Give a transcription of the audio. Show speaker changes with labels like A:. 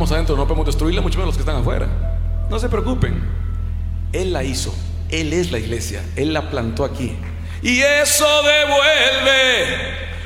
A: estamos adentro no podemos destruirla, mucho menos los que están afuera. No se preocupen, Él la hizo, Él es la iglesia, Él la plantó aquí. Y eso devuelve